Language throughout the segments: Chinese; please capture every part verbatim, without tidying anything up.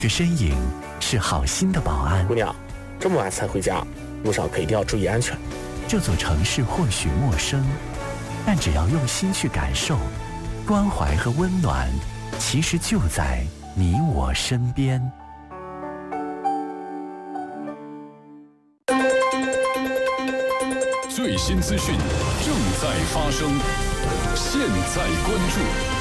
这身影是好心的保安。 姑娘，这么晚才回家，路上可一定要注意安全。 这座城市或许陌生，但只要用心去感受，关怀和温暖其实就在你我身边。 最新资讯正在发生，现在关注。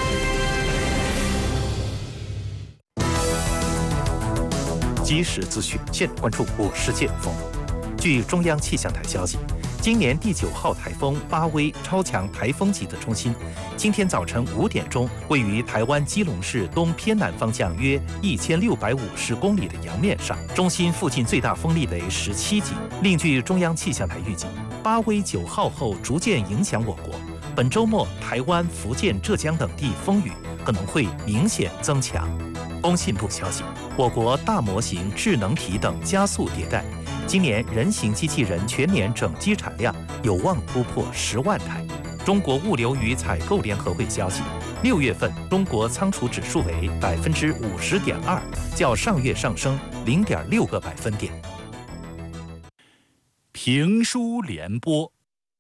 即时资讯，现关注我是剑锋。据中央气象台消息，今年第九号台风巴威超强台风级的中心，今天早晨五点钟，位于台湾基隆市东偏南方向约一千六百五十公里的洋面上，中心附近最大风力为十七级。另据中央气象台预计，巴威九号后逐渐影响我国，本周末台湾、福建、浙江等地风雨可能会明显增强。工信部消息，我国大模型、智能体等加速迭代，今年人形机器人全年整机产量有望突破十万台。中国物流与采购联合会消息，六月份中国仓储指数为百分之五十点二，较上月上升零点六个百分点。 评书联播。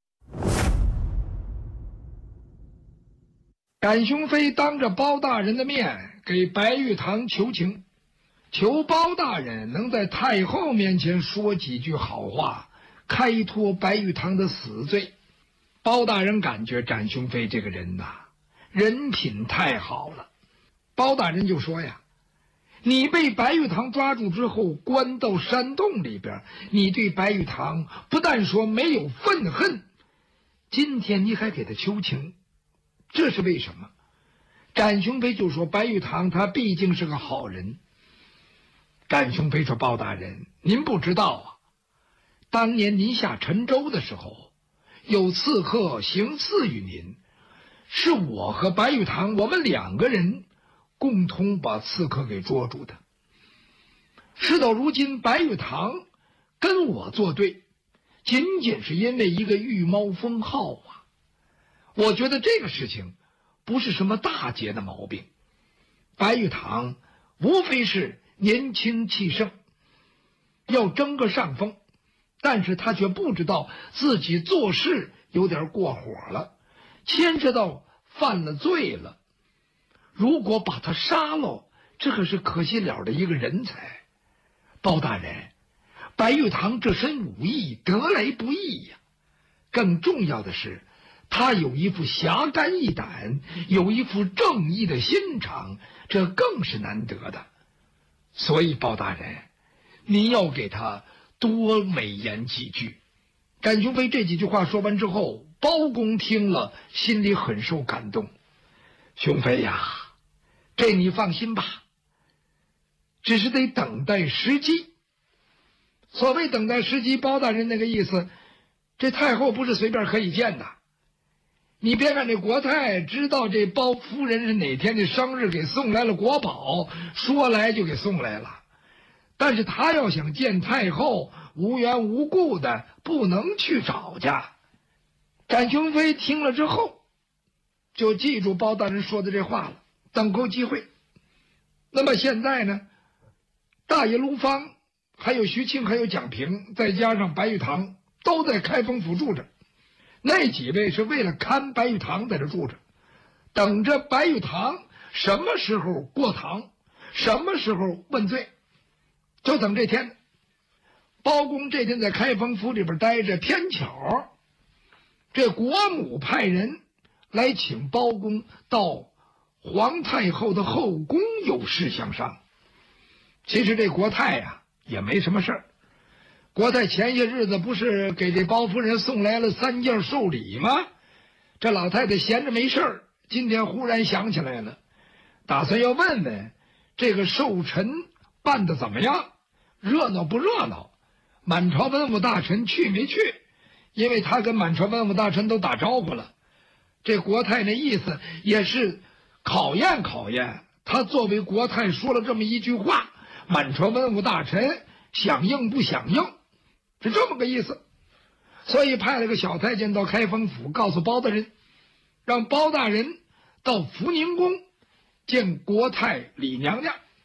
赶雄飞当着包大人的面给白玉堂求情，求包大人能在太后面前说几句好话，开脱白玉堂的死罪。包大人感觉展雄飞这个人呐，人品太好了。包大人就说呀，你被白玉堂抓住之后关到山洞里边，你对白玉堂不但说没有愤恨，今天你还给他求情，这是为什么？展雄飞就说白玉堂他毕竟是个好人。展雄飞说，包大人您不知道啊，当年您下沉舟的时候，有刺客行刺于您，是我和白玉堂我们两个人共同把刺客给捉住的。事到如今，白玉堂跟我作对，仅仅是因为一个御猫封号啊。我觉得这个事情不是什么大节的毛病。白玉堂无非是年轻气盛，要争个上风，但是他却不知道自己做事有点过火了，牵扯到犯了罪了。如果把他杀了，这可是可惜了的一个人才。包大人，白玉堂这身武艺得来不易呀，更重要的是他有一副侠肝义胆，有一副正义的心肠，这更是难得的。所以包大人，您要给他多美言几句。展雄飞这几句话说完之后，包公听了心里很受感动。雄飞呀，这你放心吧，只是得等待时机。所谓等待时机，包大人那个意思，这太后不是随便可以见的。你别看这国太知道这包夫人是哪天的生日，给送来了国宝，说来就给送来了，但是他要想见太后，无缘无故的不能去找去。展雄飞听了之后，就记住包大人说的这话了，等候机会。那么现在呢，大爷卢芳还有徐庆还有蒋平，再加上白玉堂，都在开封府住着。那几位是为了看白玉堂在这住着，等着白玉堂什么时候过堂，什么时候问罪，就等这天。包公这天在开封府里边待着，偏巧这国母派人来请包公到皇太后的后宫有事相商。其实这国太呀也没什么事儿，国太前些日子不是给这包夫人送来了三件寿礼吗？这老太太闲着没事儿，今天忽然想起来了，打算要问问这个寿辰办得怎么样，热闹不热闹，满朝文武大臣去没去，因为他跟满朝文武大臣都打招呼了。这国太那意思也是考验考验他，作为国太说了这么一句话，满朝文武大臣响应不响应，是这么个意思。所以派了个小太监到开封府，告诉包大人，让包大人到福宁宫见国太李娘娘。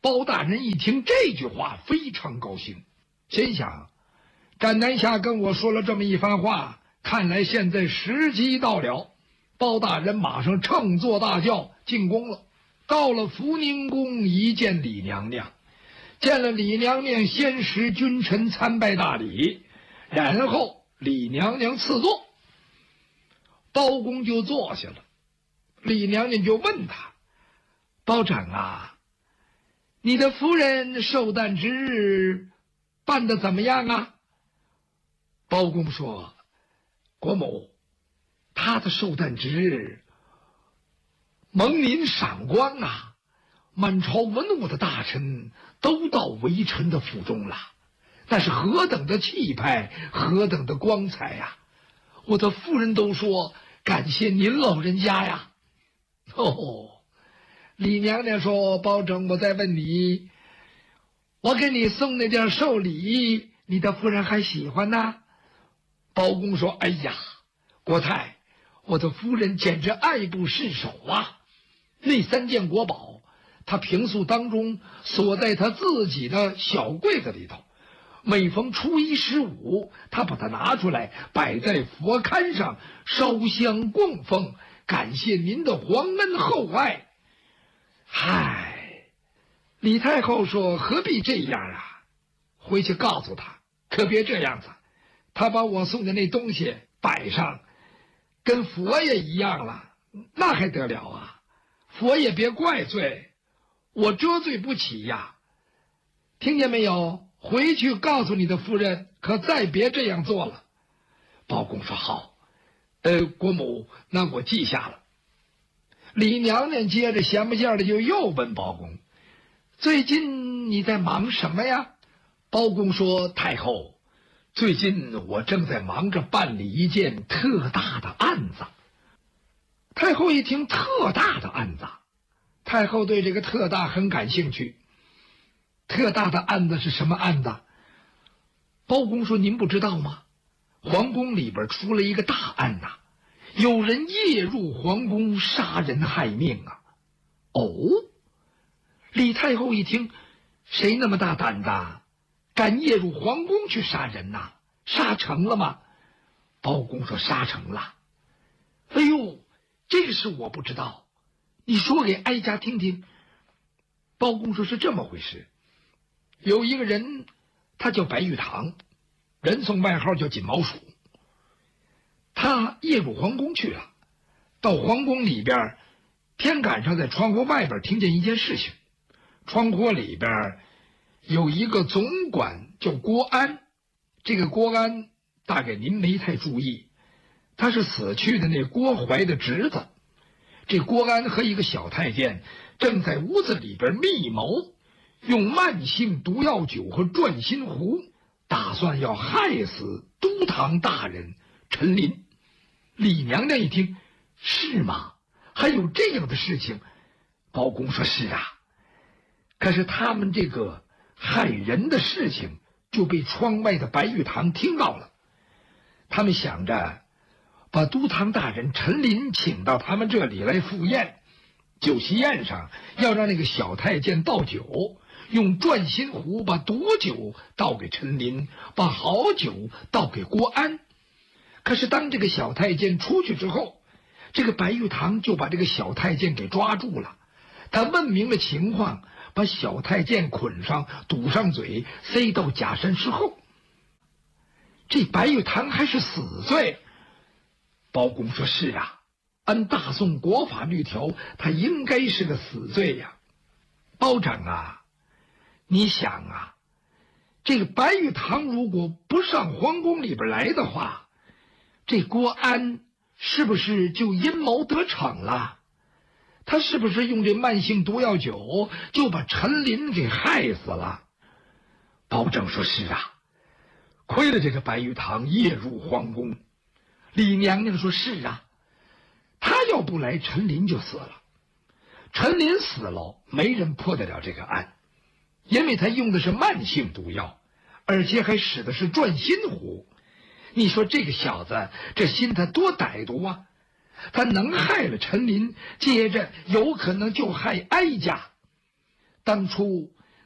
包大人一听这句话非常高兴，心想战南下跟我说了这么一番话，看来现在时机到了。包大人马上乘坐大轿进宫了，到了福宁宫一见李娘娘，见了李娘娘先使君臣参拜大礼，然后李娘娘赐座，包公就坐下了。李娘娘就问他：包拯啊，你的夫人寿诞之日办得怎么样啊？包公说：国母，他的寿诞之日蒙您赏光啊，满朝文武的大臣都到微臣的府中了，那是何等的气派，何等的光彩呀！我的夫人都说感谢您老人家呀。哦，李娘娘说：包拯，我再问你，我给你送那点寿礼，你的夫人还喜欢呢？包公说：哎呀，国太，我的夫人简直爱不释手啊！那三件国宝，她平素当中锁在她自己的小柜子里头，每逢初一十五，她把它拿出来摆在佛龛上烧香供奉，感谢您的皇恩厚爱。嗨，李太后说：何必这样啊？回去告诉她，可别这样子。她把我送的那东西摆上，跟佛爷一样了，那还得了啊？佛爷别怪罪，我遮罪不起呀。听见没有？回去告诉你的夫人，可再别这样做了。包公说：好，呃，国母，那我记下了。李娘娘接着闲不见的就又问包公：最近你在忙什么呀？包公说：太后，最近我正在忙着办理一件特大的案子。太后一听特大的案子，太后对这个特大很感兴趣。特大的案子是什么案子？包公说：您不知道吗？皇宫里边出了一个大案呐、啊，有人夜入皇宫杀人害命啊！哦，李太后一听，谁那么大胆子，敢夜入皇宫去杀人呐、啊？杀成了吗？包公说：杀成了。哎呦，这个事我不知道，你说给哀家听听。包公说：是这么回事，有一个人，他叫白玉堂，人送外号叫锦毛鼠。他夜入皇宫去了，到皇宫里边，偏赶上在窗户外边听见一件事情。窗户里边有一个总管叫郭安，这个郭安大概您没太注意，他是死去的那郭槐的侄子。这郭安和一个小太监正在屋子里边密谋，用慢性毒药酒和转心壶，打算要害死都堂大人陈琳。李娘娘一听，是吗？还有这样的事情？包公说：是啊。可是他们这个害人的事情就被窗外的白玉堂听到了，他们想着把都堂大人陈琳请到他们这里来赴宴，酒席宴上要让那个小太监倒酒，用转心壶把毒酒倒给陈琳，把好酒倒给郭安。可是当这个小太监出去之后，这个白玉堂就把这个小太监给抓住了。他问明了情况，把小太监捆上，堵上嘴，塞到假山之后。这白玉堂还是死罪。包公说：是啊，按大宋国法律条，他应该是个死罪呀。包拯啊，你想啊，这个白玉堂如果不上皇宫里边来的话，这郭安是不是就阴谋得逞了？他是不是用这慢性毒药酒就把陈琳给害死了？包拯说：是啊，亏了这个白玉堂夜入皇宫。李娘娘说：是啊，他要不来，陈琳就死了。陈琳死了，没人破得了这个案，因为他用的是慢性毒药，而且还使的是转心壶。你说这个小子这心他多歹毒啊！他能害了陈琳，接着有可能就害哀家。当初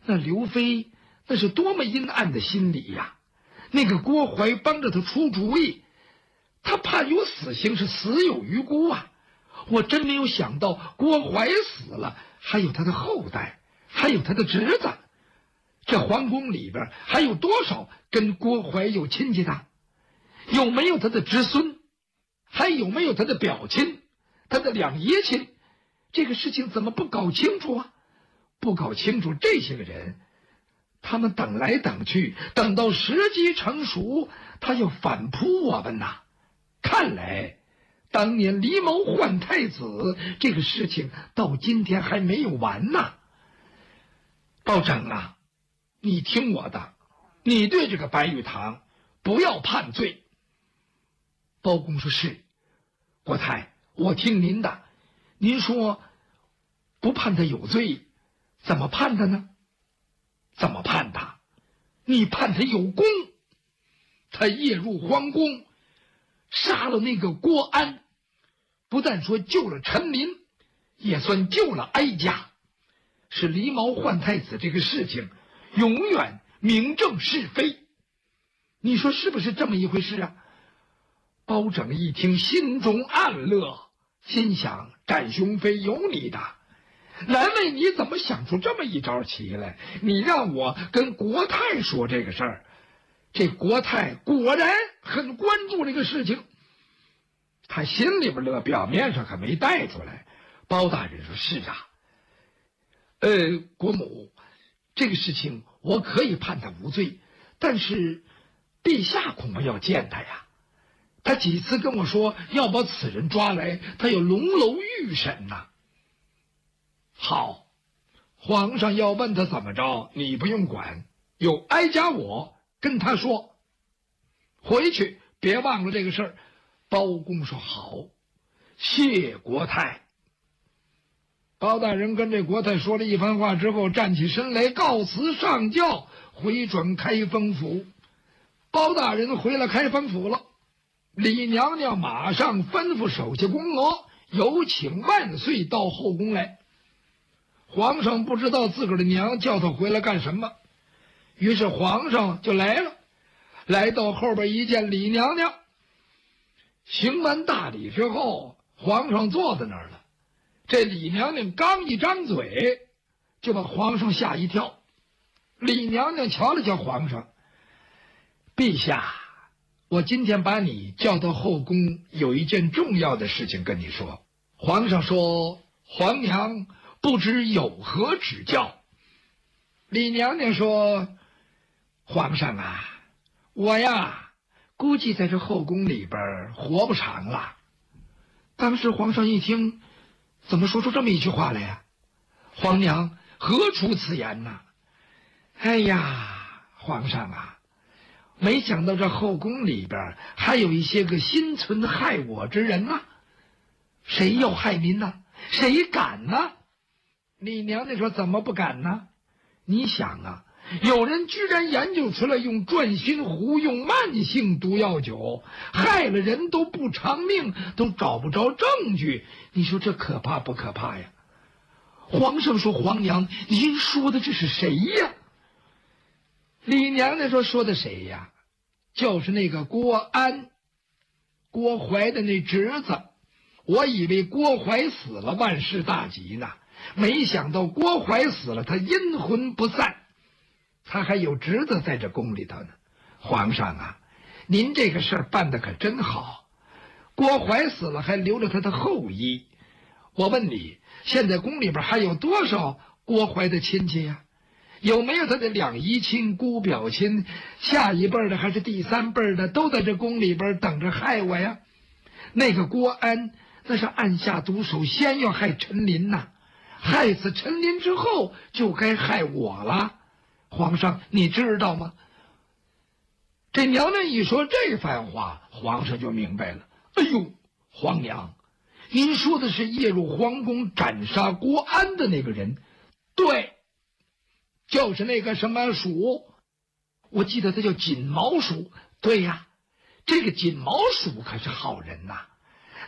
那刘飞那是多么阴暗的心理呀！那个郭槐帮着他出主意，他判有死刑是死有余辜啊！我真没有想到郭槐死了，还有他的后代，还有他的侄子。这皇宫里边还有多少跟郭槐有亲戚的？有没有他的侄孙？还有没有他的表亲？他的两爷亲？这个事情怎么不搞清楚啊？不搞清楚，这些个人他们等来等去，等到时机成熟，他要反扑我们呐！看来当年狸猫换太子这个事情到今天还没有完呐。包拯啊，你听我的，你对这个白玉堂不要判罪。包公说是，国太，我听您的。您说不判他有罪，怎么判他呢？怎么判他？你判他有功。他夜入皇宫，杀了那个郭安，不但说救了陈琳，也算救了哀家，是狸猫换太子这个事情永远明正是非。你说是不是这么一回事啊？包拯一听，心中暗乐，心想：展雄飞有你的，难为你怎么想出这么一招棋来？你让我跟国泰说这个事儿，这国泰果然很关注这个事情。他心里边乐，表面上可没带出来。包大人说：是啊，呃，国母，这个事情我可以判他无罪，但是陛下恐怕要见他呀。他几次跟我说要把此人抓来，他有龙楼御审呐、啊。好，皇上要问他怎么着，你不用管，有哀家我跟他说。回去别忘了这个事儿。包公说好，谢国泰。包大人跟这国泰说了一番话之后，站起身来告辞上轿，回转开封府。包大人回了开封府了，李娘娘马上吩咐手下宫娥有请万岁到后宫来。皇上不知道自个儿的娘叫他回来干什么，于是皇上就来了。来到后边一见李娘娘，行完大礼之后，皇上坐在那儿了。这李娘娘刚一张嘴，就把皇上吓一跳。李娘娘瞧了瞧皇上，陛下，我今天把你叫到后宫，有一件重要的事情跟你说。皇上说：皇娘不知有何指教。李娘娘说：皇上啊，我呀估计在这后宫里边活不长了。当时皇上一听，怎么说出这么一句话来呀？皇娘何出此言呢？哎呀，皇上啊，没想到这后宫里边还有一些个心存害我之人呐、啊。谁要害您呢？谁敢呢？李娘娘说：怎么不敢呢？你想啊，有人居然研究出来用转心壶，用慢性毒药酒，害了人都不偿命，都找不着证据。你说这可怕不可怕呀？皇上说：皇娘，您说的这是谁呀？李娘娘说：说的谁呀？就是那个郭安，郭槐的那侄子。我以为郭槐死了，万事大吉呢，没想到郭槐死了，他阴魂不散，他还有侄子在这宫里头呢。皇上啊，您这个事儿办得可真好，郭槐死了还留着他的后裔。我问你，现在宫里边还有多少郭槐的亲戚呀？有没有他的两姨亲、姑表亲，下一辈的还是第三辈的，都在这宫里边等着害我呀？那个郭安那是暗下毒手，先要害陈琳呐，害死陈琳之后就该害我了。皇上你知道吗？这娘娘一说这番话，皇上就明白了。哎呦，皇娘，您说的是夜入皇宫斩杀郭安的那个人？对，就是那个什么鼠，我记得他叫锦毛鼠。对呀，这个锦毛鼠可是好人呐，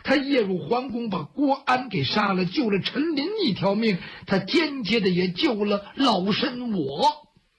他夜入皇宫，把郭安给杀了，救了陈琳一条命，他间接的也救了老身我。